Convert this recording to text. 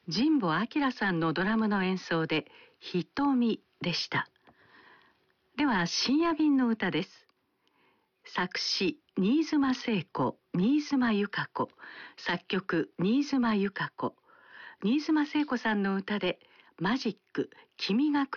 神保明さんのドラムの演奏で瞳でした。では深夜便の歌です。作詞新妻聖子、新妻由香子、作曲新妻由香子。新妻聖子さんの歌でマジック君がくれた